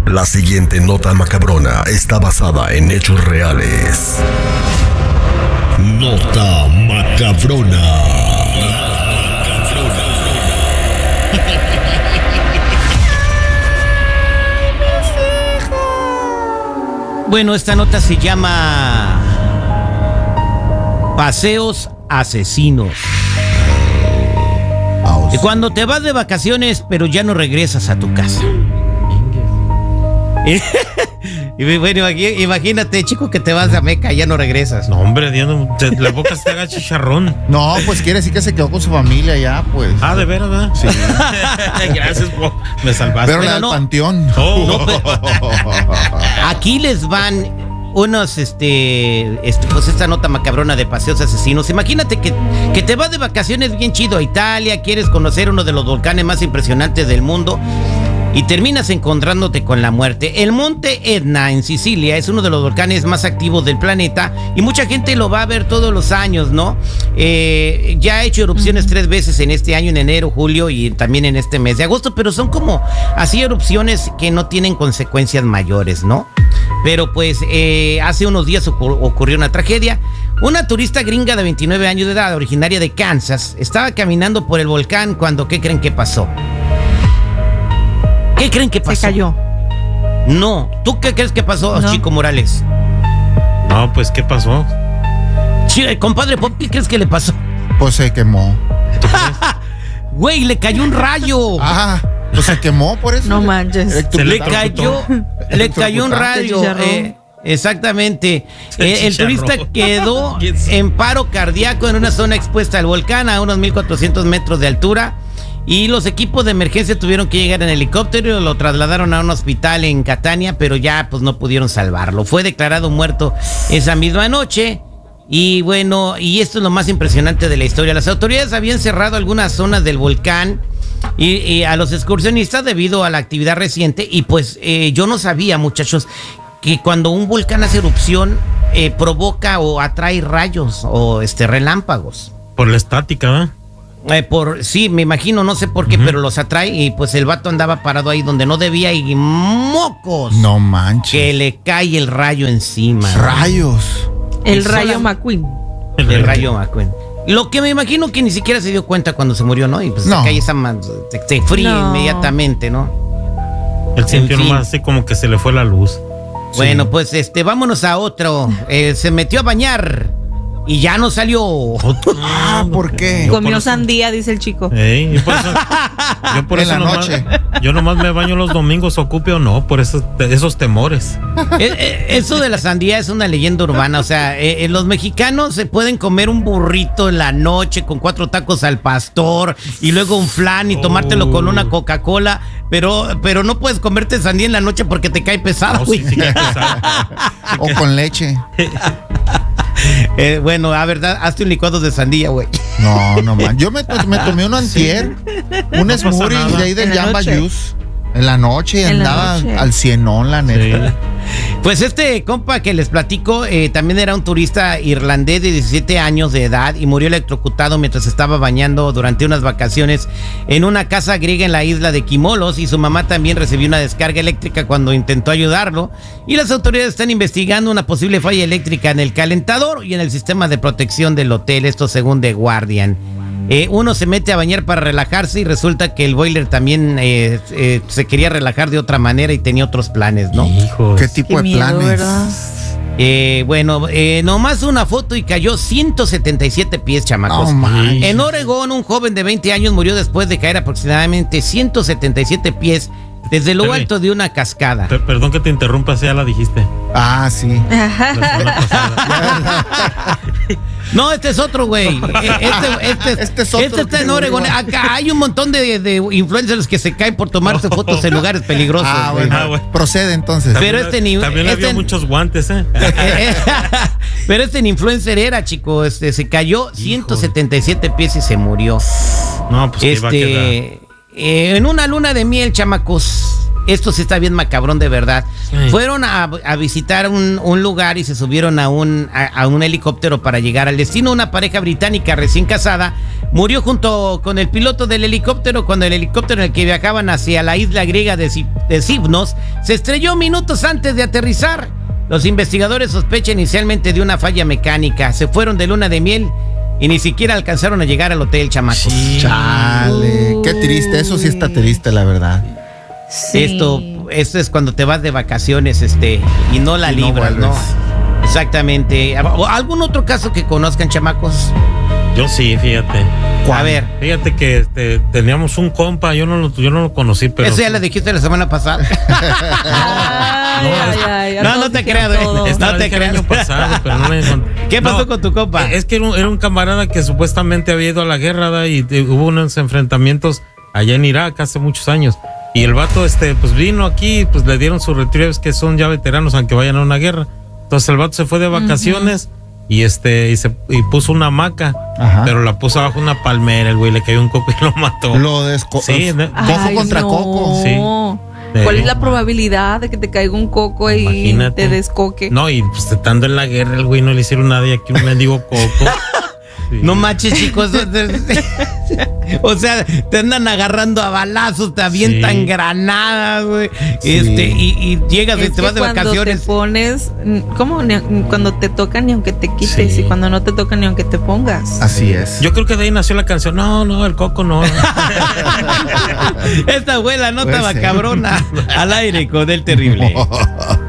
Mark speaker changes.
Speaker 1: La siguiente nota macabrona está basada en hechos reales. Nota macabrona.
Speaker 2: Bueno, esta nota se llama Paseos Asesinos. Cuando te vas de vacaciones, pero ya no regresas a tu casa. Y bueno, imagínate, chico, que te vas a Meca y ya no regresas.
Speaker 3: No, hombre, la boca se te haga chicharrón.
Speaker 4: No, pues quiere decir que se quedó con su familia ya, pues.
Speaker 3: Ah, ¿de veras, verdad?
Speaker 4: Sí.
Speaker 3: Gracias, me salvaste.
Speaker 4: Pero la del panteón.
Speaker 3: Oh.
Speaker 2: No, aquí les van unos, pues esta nota macabrona de paseos asesinos. Imagínate que te vas de vacaciones bien chido a Italia, quieres conocer uno de los volcanes más impresionantes del mundo y terminas encontrándote con la muerte. El monte Etna en Sicilia es uno de los volcanes más activos del planeta y mucha gente lo va a ver todos los años, ¿no? Ya ha hecho erupciones 3 veces en este año, en enero, julio y también en este mes de agosto, pero son como así erupciones que no tienen consecuencias mayores, ¿no? Pero pues hace unos días ocurrió una tragedia. Una turista gringa de 29 años de edad, originaria de Kansas, estaba caminando por el volcán cuando, ¿qué creen que pasó? ¿Qué creen que pasó?
Speaker 5: Se cayó.
Speaker 2: No, ¿tú qué crees que pasó, no, Chico Morales?
Speaker 3: No, pues, ¿qué pasó?
Speaker 2: Compadre Pop, ¿qué crees que le pasó?
Speaker 4: Pues se quemó.
Speaker 2: Güey, le cayó un rayo.
Speaker 4: Ah, pues se quemó por eso.
Speaker 5: No manches.
Speaker 2: Le cayó un rayo. Exactamente. El turista quedó en paro cardíaco en una zona expuesta al volcán a unos 1,400 metros de altura. Y los equipos de emergencia tuvieron que llegar en helicóptero y lo trasladaron a un hospital en Catania, pero ya pues no pudieron salvarlo. Fue declarado muerto esa misma noche. Y bueno, y esto es lo más impresionante de la historia. Las autoridades habían cerrado algunas zonas del volcán y a los excursionistas debido a la actividad reciente. Y pues yo no sabía, muchachos, que cuando un volcán hace erupción provoca o atrae rayos o relámpagos.
Speaker 3: Por la estática, ¿eh?
Speaker 2: Sí, me imagino, no sé por qué, pero los atrae y pues el vato andaba parado ahí donde no debía y ¡mocos!
Speaker 4: No manches.
Speaker 2: Que le cae el rayo encima.
Speaker 4: ¡Rayos!
Speaker 5: El rayo McQueen.
Speaker 2: El rayo McQueen. Lo que me imagino que ni siquiera se dio cuenta cuando se murió, ¿no? Y pues
Speaker 4: no.
Speaker 2: se cae esa se fríe inmediatamente, ¿no?
Speaker 3: Él sintió nomás así como que se le fue la luz.
Speaker 2: Bueno, sí. Pues vámonos a otro. Se metió a bañar y ya no salió.
Speaker 4: ¿Por qué?
Speaker 5: Comió sandía, dice el chico.
Speaker 3: Yo por eso
Speaker 4: en la noche.
Speaker 3: Yo nomás me baño los domingos, ocupe o no, por esos temores.
Speaker 2: Eso de la sandía es una leyenda urbana. O sea, los mexicanos se pueden comer un burrito en la noche con 4 tacos al pastor y luego un flan y tomártelo con una Coca-Cola, pero no puedes comerte sandía en la noche porque te cae pesado.
Speaker 3: Sí, cae pesado.
Speaker 4: O con leche.
Speaker 2: Bueno, a verdad, hazte un licuado de sandía, güey.
Speaker 4: No, man. Yo me tomé uno antier, un smoothie de ahí del Jamba Juice. En la noche andaba al cienón, la neta.
Speaker 3: Sí.
Speaker 2: Pues este compa que les platico también era un turista irlandés de 17 años de edad y murió electrocutado mientras estaba bañando durante unas vacaciones en una casa griega en la isla de Kimolos, y su mamá también recibió una descarga eléctrica cuando intentó ayudarlo, y las autoridades están investigando una posible falla eléctrica en el calentador y en el sistema de protección del hotel, esto según The Guardian. Uno se mete a bañar para relajarse y resulta que el boiler también se quería relajar de otra manera y tenía otros planes, ¿no?
Speaker 3: Hijos.
Speaker 4: ¿Qué tipo de
Speaker 5: miedo,
Speaker 4: planes?
Speaker 5: ¿verdad?
Speaker 2: Nomás una foto y cayó 177 pies, chamacos. En Oregón, un joven de 20 años murió después de caer aproximadamente 177 pies desde lo alto de una cascada.
Speaker 3: Perdón que te interrumpa, ya la dijiste.
Speaker 4: Ah, sí.
Speaker 2: No, este es otro, güey. Este está en Oregón. Acá hay un montón de influencers que se caen por tomarse fotos en lugares peligrosos.
Speaker 4: Bueno. Procede entonces.
Speaker 2: Pero
Speaker 3: también había muchos guantes,
Speaker 2: Pero ni influencer era, chico. Se cayó 177 pies y se murió.
Speaker 3: No, pues que iba a quedar.
Speaker 2: En una luna de miel, chamacos, esto sí está bien macabrón de verdad.
Speaker 3: Sí.
Speaker 2: Fueron a visitar un lugar y se subieron a un helicóptero para llegar al destino. Una pareja británica recién casada murió junto con el piloto del helicóptero cuando el helicóptero en el que viajaban hacia la isla griega de Sifnos se estrelló minutos antes de aterrizar. Los investigadores sospechan inicialmente de una falla mecánica. Se fueron de luna de miel y ni siquiera alcanzaron a llegar al hotel, chamacos.
Speaker 3: Sí.
Speaker 4: Chale, qué triste, eso sí está triste, la verdad.
Speaker 5: Sí.
Speaker 2: Esto es cuando te vas de vacaciones, y no la libras, ¿no?
Speaker 4: vuelves.
Speaker 2: Exactamente. ¿Algún otro caso que conozcan, chamacos?
Speaker 3: Yo sí, fíjate.
Speaker 2: A ver.
Speaker 3: Fíjate que teníamos un compa, yo no lo conocí, pero...
Speaker 2: Eso ya lo dijiste la semana pasada. No te creas, güey.
Speaker 3: Esta
Speaker 2: No
Speaker 3: la
Speaker 2: te
Speaker 3: dije el
Speaker 2: creas.
Speaker 3: año pasado, pero no la encontré.
Speaker 2: ¿Qué pasó con tu compa?
Speaker 3: Es que era un camarada que supuestamente había ido a la guerra, ¿da? Y hubo unos enfrentamientos allá en Irak hace muchos años. Y el vato, pues vino aquí, pues le dieron sus retrievos que son ya veteranos, aunque vayan a una guerra. Entonces el vato se fue de vacaciones y puso una hamaca, pero la puso abajo una palmera, el güey le cayó un coco y lo mató. Sí,
Speaker 4: coco contra coco.
Speaker 3: Sí.
Speaker 5: ¿Cuál es la probabilidad de que te caiga un coco y
Speaker 3: Imagínate.
Speaker 5: te descoque?
Speaker 3: No, y pues estando en la guerra, el güey no le hicieron nada y aquí un mendigo coco. Sí.
Speaker 2: No manches, chicos. O sea, te andan agarrando a balazos, te avientan granadas, güey.
Speaker 4: Sí.
Speaker 2: Y llegas y te vas de vacaciones.
Speaker 5: Cuando te pones, ¿cómo? Cuando te tocan ni aunque te quites,
Speaker 3: Sí.
Speaker 5: y cuando no te tocan ni aunque te pongas.
Speaker 4: Así es.
Speaker 3: Yo creo que de ahí nació la canción. No, el coco no.
Speaker 2: Esta fue la nota
Speaker 4: Puede ser.
Speaker 2: macabrona al aire con el terrible.